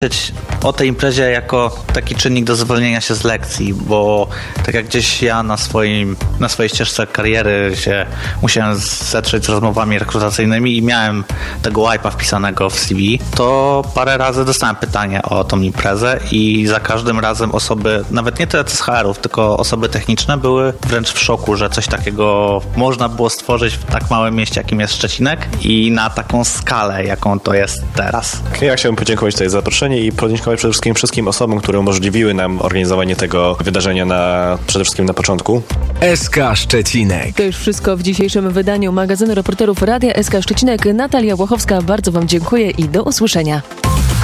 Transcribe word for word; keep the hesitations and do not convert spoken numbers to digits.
o tej imprezie jako taki czynnik do zwolnienia się z lekcji, bo tak jak gdzieś ja na, swoim, na swojej ścieżce kariery się musiałem zetrzeć z rozmowami rekrutacyjnymi i miałem tego wipe'a wpisanego w C V, to parę razy dostałem pytanie o tą imprezę i za każdym razem osoby, nawet nie tyle z H R ów, tylko osoby techniczne były wręcz w szoku, że coś takiego można było stworzyć w tak małym mieście, jakim jest Szczecinek i na taką skalę, jaką to jest teraz. Ja chciałbym podziękować za zaproszenie i podziękować przede wszystkim wszystkim osobom, które umożliwiły nam organizowanie tego wydarzenia na, przede wszystkim na początku. S K Szczecinek. To już wszystko w dzisiejszym wydaniu magazynu reporterów Radia S K Szczecinek. Natalia Błachowska, bardzo Wam dziękuję i do usłyszenia.